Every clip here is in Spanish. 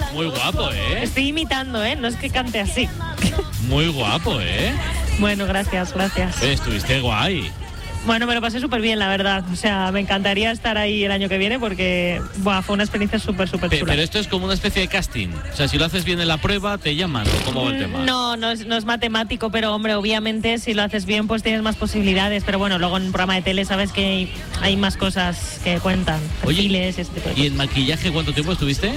Muy guapo, ¿eh? Estoy imitando, no es que cante así. Muy guapo, ¿eh? Bueno, gracias. Estuviste guay. Bueno, me lo pasé súper bien, la verdad. O sea, me encantaría estar ahí el año que viene porque fue una experiencia súper chula. Pero esto es como una especie de casting. O sea, si lo haces bien en la prueba, te llaman, ¿o cómo va el tema? No es matemático, pero hombre, obviamente si lo haces bien, pues tienes más posibilidades. Pero bueno, luego en un programa de tele sabes que hay más cosas que cuentan. Perfiles, este tipo de cosas. ¿Y en maquillaje cuánto tiempo estuviste?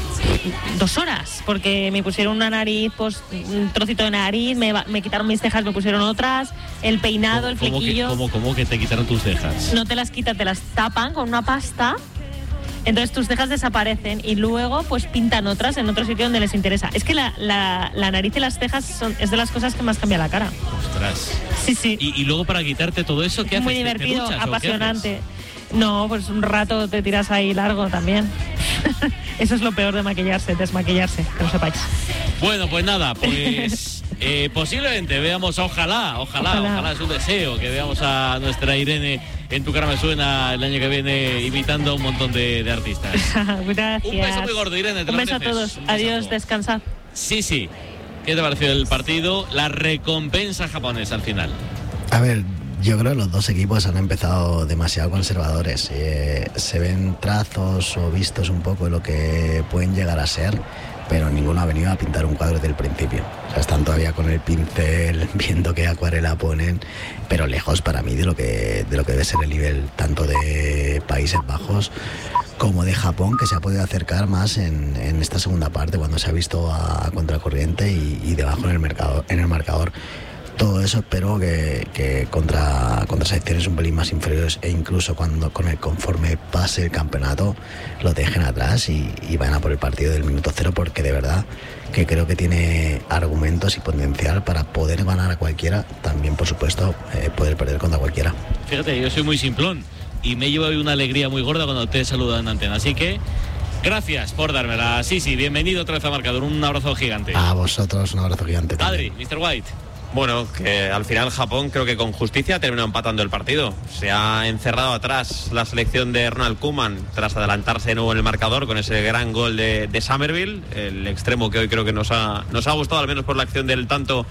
2 horas, porque me pusieron una nariz, pues un trocito de nariz, me quitaron mis cejas, me pusieron otras, el peinado, el flequillo. ¿Cómo que te quitaron tus cejas? No te las quitan, te las tapan con una pasta, entonces tus cejas desaparecen y luego pues pintan otras en otro sitio donde les interesa. Es que la nariz y las cejas es de las cosas que más cambia la cara. Ostras. Sí. Y luego para quitarte todo eso, ¿qué haces? Muy divertido, ¿Te duchas, apasionante. No, pues un rato te tiras ahí largo también. Eso es lo peor de maquillarse, desmaquillarse, que lo sepáis. Bueno, pues nada, pues posiblemente veamos, ojalá es un deseo que veamos a nuestra Irene en Tu Cara Me Suena el año que viene imitando a un montón de artistas. Gracias. Un beso muy gordo, Irene. Un beso a todos. Adiós, descansad. Sí. ¿Qué te pareció el partido? La recompensa japonesa al final. A ver, yo creo que los dos equipos han empezado demasiado conservadores. Se ven trazos o vistos un poco de lo que pueden llegar a ser, pero ninguno ha venido a pintar un cuadro desde el principio. O sea, están todavía con el pincel, viendo qué acuarela ponen, pero lejos para mí de lo que debe ser el nivel tanto de Países Bajos como de Japón, que se ha podido acercar más en esta segunda parte, cuando se ha visto a contracorriente y debajo en el marcador. Todo eso espero que contra selecciones un pelín más inferiores e incluso conforme pase el campeonato lo dejen atrás y vayan a por el partido del minuto cero, porque de verdad que creo que tiene argumentos y potencial para poder ganar a cualquiera, también por supuesto poder perder contra cualquiera. Fíjate, yo soy muy simplón y me llevo hoy una alegría muy gorda cuando te he saludado en antena, así que gracias por dármela. Sí, Bienvenido otra vez a Marcador, un abrazo gigante. A vosotros un abrazo gigante también. Adri, Mr. White. Bueno, que al final Japón creo que con justicia terminó empatando el partido. Se ha encerrado atrás la selección de Ronald Koeman tras adelantarse de nuevo en el marcador con ese gran gol de Summerville, el extremo que hoy creo que nos ha gustado, al menos por la acción del tanto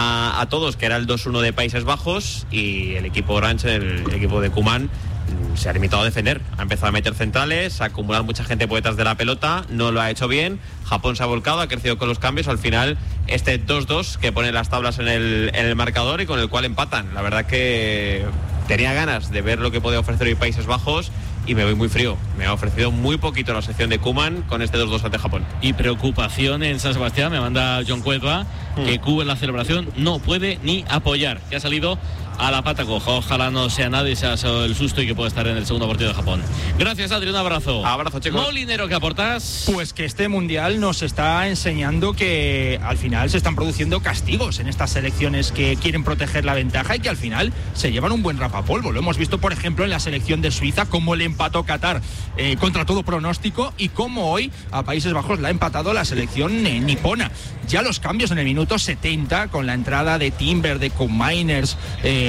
a todos, que era el 2-1 de Países Bajos, y el equipo Orange, el equipo de Koeman, se ha limitado a defender. Ha empezado a meter centrales, a acumular mucha gente por detrás de la pelota, no lo ha hecho bien. Japón se ha volcado, ha crecido con los cambios. Al final, este 2-2 que pone las tablas en el marcador y con el cual empatan. La verdad que tenía ganas de ver lo que podía ofrecer hoy Países Bajos y me voy muy frío. Me ha ofrecido muy poquito la sección de Koeman con este 2-2 ante Japón. Y preocupación en San Sebastián, me manda John Cueva, que Cuba en la celebración no puede ni apoyar, que ha salido a la pata coja. Ojalá no sea nadie, sea el susto y que pueda estar en el segundo partido de Japón. Gracias, Adri, un abrazo. Abrazo, chicos. Molinero, ¿qué aportas? Pues que este mundial nos está enseñando que al final se están produciendo castigos en estas selecciones que quieren proteger la ventaja y que al final se llevan un buen rapapolvo. Lo hemos visto, por ejemplo, en la selección de Suiza, cómo le empató Qatar contra todo pronóstico, y cómo hoy a Países Bajos la ha empatado la selección nipona. Ya los cambios en el minuto 70, con la entrada de Timber, de Koeman Miners,